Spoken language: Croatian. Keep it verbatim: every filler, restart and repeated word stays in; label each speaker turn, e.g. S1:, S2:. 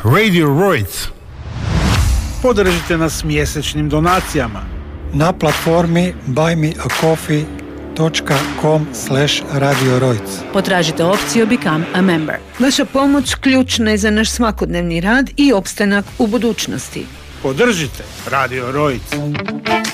S1: Radio Roic. Podržite nas mjesečnim donacijama
S2: na platformi buy me a coffee dot com slash radio roic.
S3: Potražite opciju Become a Member. Vaša pomoć ključna je za naš svakodnevni rad i opstanak u budućnosti.
S1: Podržite Radio Roic.